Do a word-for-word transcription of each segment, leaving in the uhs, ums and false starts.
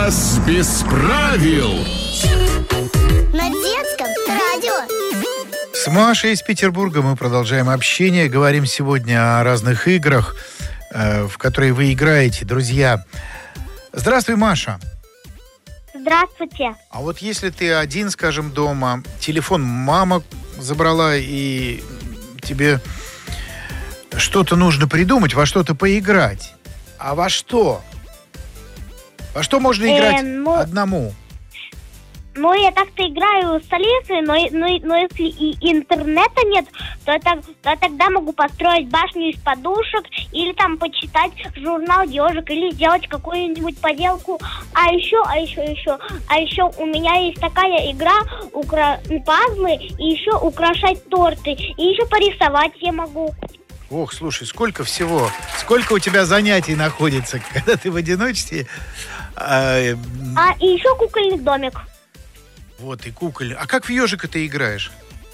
Час без правил. На детском радио. С Машей из Петербурга мы продолжаем общение. Говорим сегодня о разных играх, э, в которые вы играете, друзья. Здравствуй, Маша. Здравствуйте. А вот если ты один, скажем, дома, телефон мама забрала, и тебе что-то нужно придумать, во что-то поиграть. А во что? Во что можно играть Э, ну- одному? Ну, я так-то играю с Алисой, но, но, но если и интернета нет, то, это, то тогда могу построить башню из подушек, или там почитать журнал «Ежик», или сделать какую-нибудь поделку. А еще, а еще, еще, а еще у меня есть такая игра, укра... пазлы, и еще украшать торты, и еще порисовать я могу. Ох, слушай, сколько всего, сколько у тебя занятий находится, когда ты в одиночестве. А, А и еще кукольный домик. вот и куколь. А как в ежика ты играешь?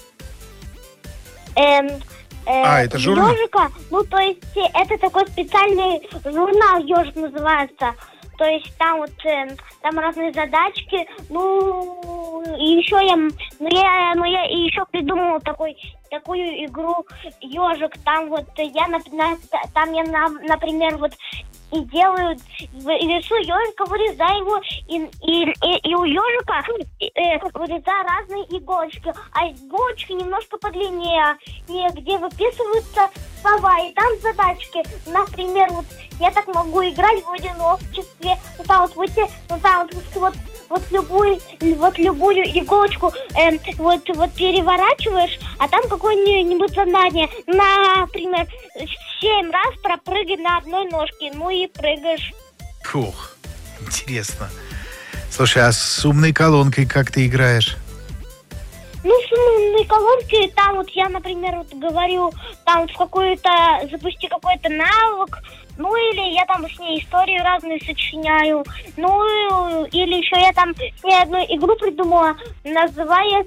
Эм, э, А, это журнал? «Ежика», ну, то есть э, это такой специальный журнал «Ежик» называется. То есть там вот, э, там разные задачки. Ну, и еще я, ну, я, ну, я и еще придумала такой, такую игру «Ежик». Там вот я, на, на- там я, на- например, вот и делаю, рисую ежика, вырезаю его, и, и, и, и у ежика э, вырезаю разные иголочки, а иголочки немножко подлиннее, и где выписываются слова, и там задачки. Например, вот я так могу играть в одиночестве, вот там вот выйти, вот там вот, вот, вот любую, вот любую иголочку э, вот, вот переворачиваешь, а там какое-нибудь задание, например, семь раз пропрыгай на одной ножке, ну и прыгаешь. Фух, интересно. Слушай, а с умной колонкой как ты играешь? Ну, с умной колонкой, там вот я, например, вот говорю, там вот в какую-то, запусти какой-то навык, ну, или я там с ней истории разные сочиняю, ну, или еще я там с ней одну игру придумала, называется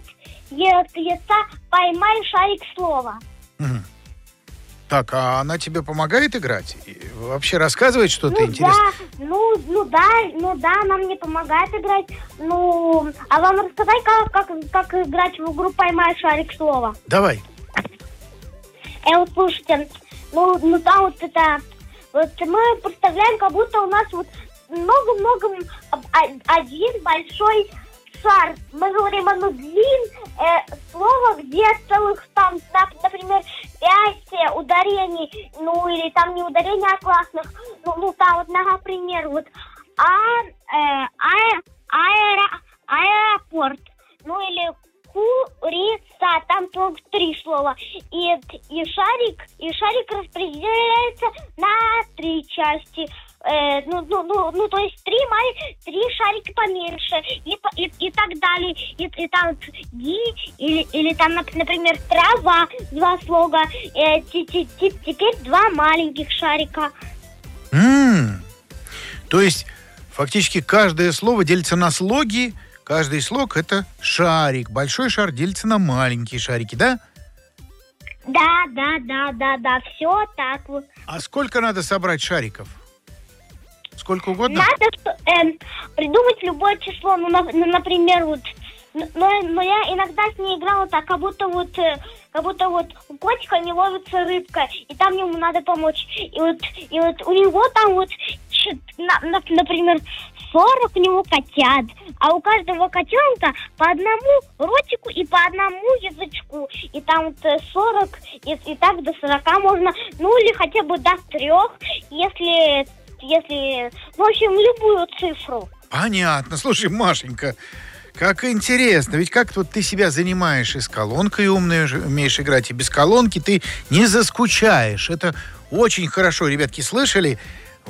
«Поймай шарик слова». Мгм. Так, а она тебе помогает играть? И вообще рассказывает что-то Ну интересное? да, ну, ну да, ну да, она мне помогает играть. Ну, а вам рассказать, как, как, как играть в игру «Поймай шарик слова»? Давай. Э, вот слушайте, ну, ну там вот это, вот мы представляем, как будто у нас вот много-много а- а- один большой шар. Мы говорим, оно длинное э, слово, где целых там, нап- например, пять э, ударений, ну или там не ударений, а классных. Ну, ну там вот, например, вот а, э, а, аэро, аэропорт, ну или курица, там только три слова. И, и шарик, и шарик распределяется на три части. Э, ну, ну, ну, ну, то есть три маленьких, три шарика поменьше, и, по- и, и так далее. И, и там вот ги, или, или там, нап- например, трава, два слога. Э, те- те- те- теперь два маленьких шарика. М. То есть фактически каждое слово делится на слоги. Каждый слог — это шарик. Большой шар делится на маленькие шарики, да? Да, да, да, да, да, все так вот. А сколько надо собрать шариков? Сколько угодно? Надо что- эм, придумать любое число, ну, на- ну, например, вот, н- но, но я иногда с ней играла так, как будто вот, э, как будто вот у котика не ловится рыбка, и там ему надо помочь. И вот, и вот у него там вот, чет- на- на- например, сорок у него котят, а у каждого котенка по одному ротику и по одному язычку. И там вот э, сорок, и, и так до сорока можно, ну или хотя бы до трех, если... Если, в общем, любую цифру. Понятно. Слушай, Машенька, как интересно. Ведь как вот ты себя занимаешь и с колонкой умной же умеешь играть, и без колонки ты не заскучаешь. Это очень хорошо, ребятки, слышали?